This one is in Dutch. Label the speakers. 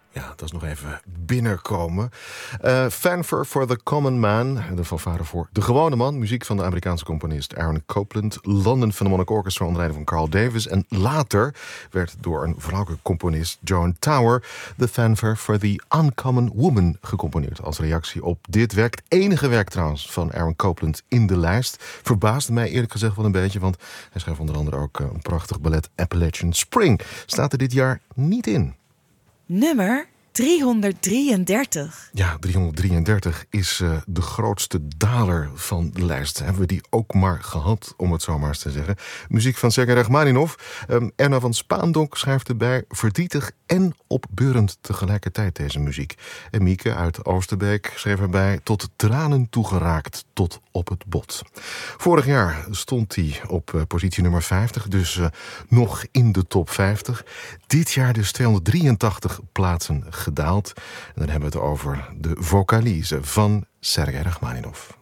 Speaker 1: Ja, dat is nog even binnenkomen. Fanfare for the Common Man. De fanfare voor de gewone man. Muziek van de Amerikaanse componist Aaron Copland. London Philharmonic Orchestra onder leiding van Carl Davis. En later werd door een vrouwelijke componist, Joan Tower, de Fanfare for the Uncommon Woman gecomponeerd. Als reactie op dit werk. Het enige werk trouwens van Aaron Copland in de lijst. Verbaasde mij eerlijk gezegd wel een beetje. Want hij schreef onder andere ook een prachtig ballet Appalachian Spring. Staat er dit jaar niet in.
Speaker 2: Nummer 333.
Speaker 1: Ja, 333 is de grootste daler van de lijst. Hebben we die ook maar gehad, om het zo maar eens te zeggen. Muziek van Sergej Rachmaninov. Erna van Spaandonk schrijft erbij verdrietig en opbeurend tegelijkertijd deze muziek. En Mieke uit Oosterbeek schreef erbij tot tranen toegeraakt tot op het bot. Vorig jaar stond hij op positie nummer 50, dus nog in de top 50. Dit jaar dus 283 plaatsen gedaald. En dan hebben we het over de vocalize van Sergej Rachmaninov.